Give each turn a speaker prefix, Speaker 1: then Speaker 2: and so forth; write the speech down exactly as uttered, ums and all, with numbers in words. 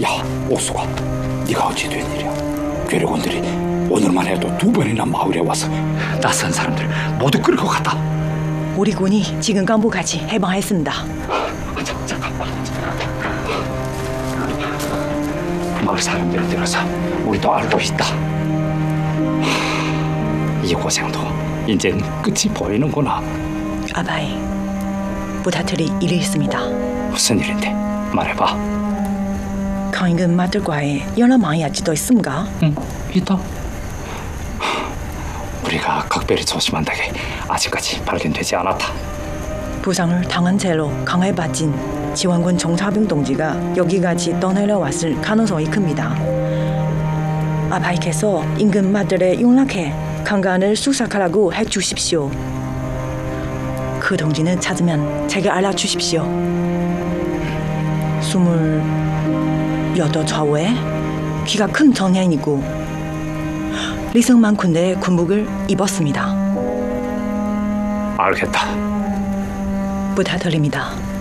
Speaker 1: 야, 옥수가, 네가 어찌 된 일이야? 괴뢰군들이 오늘만 해도 두 번이나 마을에 와서 낯선 사람들 모두 끌고 갔다.
Speaker 2: 우리 군이 지금 강북까지 해방했습니다.
Speaker 1: 잠깐만. 마을 사람들이 들어서 우리도 알고 있다. 이 고생도 이제 끝이 보이는구나.
Speaker 2: 아바이, 부탁드릴 일이 있습니다.
Speaker 1: 무슨 일인데? 말해봐.
Speaker 2: 강인근 마들과의 연락망이 아직도 있습니까?
Speaker 1: 응, 있다. 우리가 각별히 조심한다게 아직까지 발견되지 않았다.
Speaker 2: 부상을 당한 채로 강에 빠진 지원군 정사병 동지가 여기까지 떠내려왔을 가능성이 큽니다. 아바이께서 인근 마들에 연락해 강간을 수색하라고 해주십시오. 그 동지는 찾으면 제가 알려주십시오. 스물 여덟 좌우에 키가 큰 청년이고 리승만 군대의 군복을 입었습니다.
Speaker 1: 알겠다.
Speaker 2: 부탁드립니다.